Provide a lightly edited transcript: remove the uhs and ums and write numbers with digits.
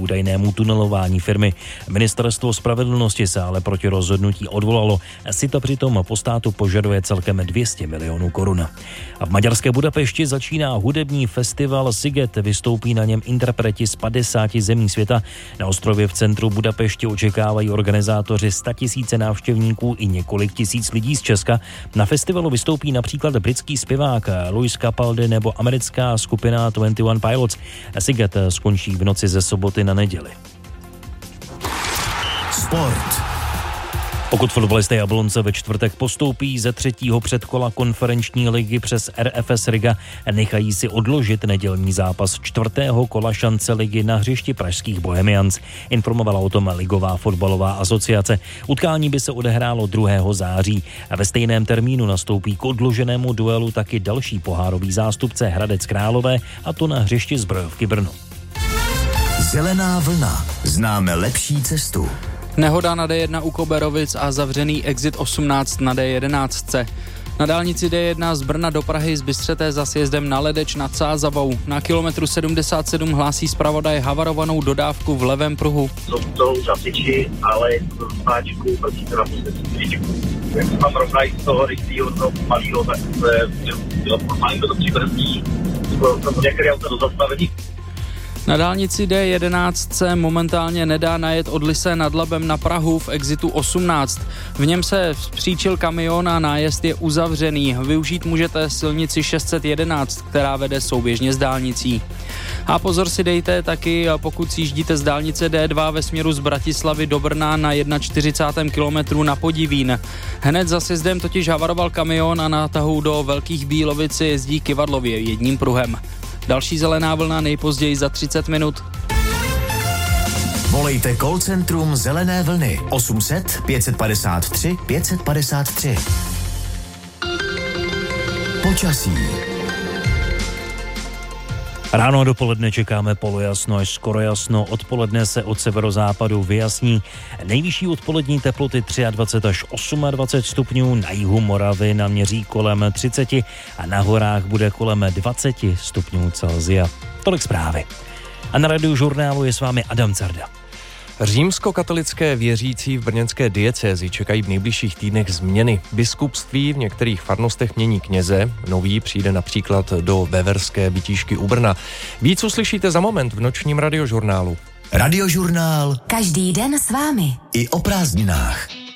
údajnému tunelování firmy. Ministerstvo spravedlnosti se ale proti rozhodnutí odvolalo. Sita přitom po státu požaduje celkem 200 milionů korun. A v maďarské Budapešti začíná hudební festival Sziget. Vystoupí na něm interpreti z 50 zemí světa. Na ostrově v centru Budapešti očekávají organizátoři 100 000 návštěvníků i několik tisíc lidí z Česka. Na festivalu vystoupí například britský zpěvák Lewis Capaldi nebo americká skupina 21 Pilots. Sziget skončí v noci ze soboty na neděli. Sport. Pokud fotbalisté Jablonce ve čtvrtek postoupí ze 3. předkola konferenční ligy přes RFS Riga, nechají si odložit nedělní zápas 4. kola šance ligy na hřišti pražských Bohemians. Informovala o tom Ligová fotbalová asociace. Utkání by se odehrálo 2. září a ve stejném termínu nastoupí k odloženému duelu taky další pohárový zástupce Hradec Králové, a to na hřišti Zbrojovky Brno. Zelená vlna. Známe lepší cestu. Nehoda na D1 u Koberovic a zavřený exit 18 na D11. Na dálnici D1 z Brna do Prahy z Bystřeté za sjezdem na Ledeč nad Sázavou. Na kilometru 77 hlásí zpravodaj havarovanou dodávku v levém pruhu. Jsou řasiči, ale značku prosíte na posledníčku. Jak se tam rovnají z toho rychlého, toho malého, tak se normálně to přibrzdí. Některé auta do zastavení. Na dálnici D11 se momentálně nedá najet od Lysé nad Labem na Prahu v exitu 18. V něm se vzpříčil kamion a nájezd je uzavřený. Využít můžete silnici 611, která vede souběžně s dálnicí. A pozor si dejte taky, pokud sjíždíte z dálnice D2 ve směru z Bratislavy do Brna na 41. kilometru na Podivín. Hned za sjezdem totiž havaroval kamion a na tahu do Velkých Bílovic se jezdí kyvadlově jedním pruhem. Další zelená vlna nejpozději za 30 minut. Volejte call centrum Zelené vlny 800 553 553. Počasí. Ráno a dopoledne čekáme polojasno až skoro jasno, odpoledne se od severozápadu vyjasní. Nejvyšší odpolední teploty 23 až 28 stupňů, na jihu Moravy naměří kolem 30 a na horách bude kolem 20 stupňů Celsia. Tolik zprávy. A na Radiožurnálu je s vámi Adam Carda. Římskokatolické věřící v brněnské diecézi čekají v nejbližších týdnech změny. Biskupství v některých farnostech mění kněze, nový přijde například do Veverské Bytíšky u Brna. Víc uslyšíte za moment v nočním Radiožurnálu. Radiožurnál. Každý den s vámi. I o prázdninách.